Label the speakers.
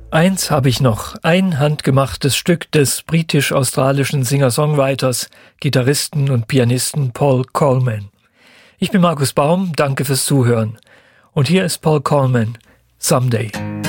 Speaker 1: Eins habe ich noch, ein handgemachtes Stück des britisch-australischen Singer-Songwriters, Gitarristen und Pianisten Paul Coleman. Ich bin Markus Baum, danke fürs Zuhören. Und hier ist Paul Coleman, Someday.